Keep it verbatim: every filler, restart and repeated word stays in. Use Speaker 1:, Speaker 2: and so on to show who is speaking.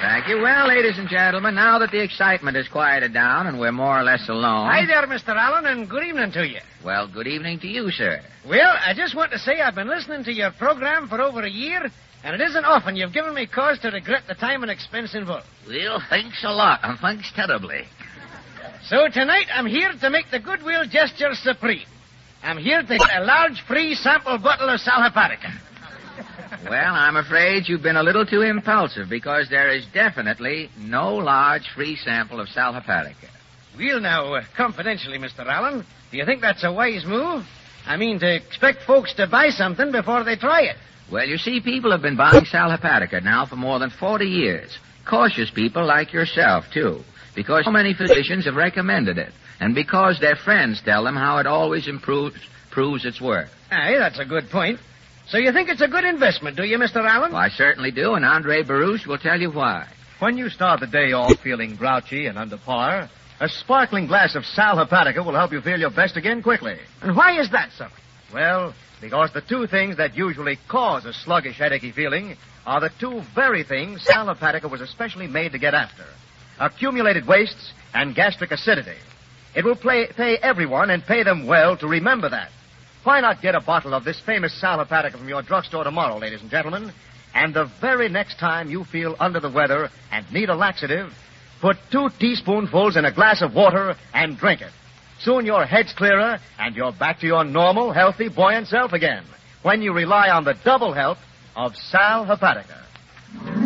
Speaker 1: Thank you. Well, ladies and gentlemen, now that the excitement has quieted down and we're more or less alone...
Speaker 2: Hi there, Mister Allen, and good evening to you.
Speaker 1: Well, good evening to you, sir.
Speaker 2: Well, I just want to say I've been listening to your program for over a year, and it isn't often you've given me cause to regret the time and expense involved.
Speaker 1: Well, thanks a lot, and thanks terribly.
Speaker 2: So tonight I'm here to make the goodwill gesture supreme. I'm here to get a large free sample bottle of Sal Hepatica.
Speaker 1: Well, I'm afraid you've been a little too impulsive because there is definitely no large free sample of Sal Hepatica.
Speaker 2: Well, now, uh, confidentially, Mister Allen, do you think that's a wise move? I mean, to expect folks to buy something before they try it.
Speaker 1: Well, you see, people have been buying Sal Hepatica now for more than forty years. Cautious people like yourself, too, because so many physicians have recommended it, and because their friends tell them how it always improves, proves its worth.
Speaker 2: Aye, that's a good point. So you think it's a good investment, do you, Mister Allen?
Speaker 1: Well, I certainly do, and Andre Baruch will tell you why.
Speaker 3: When you start the day off feeling grouchy and under par, a sparkling glass of Sal Hepatica will help you feel your best again quickly.
Speaker 2: And why is that, sir?
Speaker 3: Well, because the two things that usually cause a sluggish, headachy feeling are the two very things Sal Hepatica was especially made to get after. Accumulated wastes and gastric acidity. It will play, pay everyone and pay them well to remember that. Why not get a bottle of this famous Sal Hepatica from your drugstore tomorrow, ladies and gentlemen, and the very next time you feel under the weather and need a laxative, put two teaspoonfuls in a glass of water and drink it. Soon your head's clearer and you're back to your normal, healthy, buoyant self again when you rely on the double help of Sal Hepatica.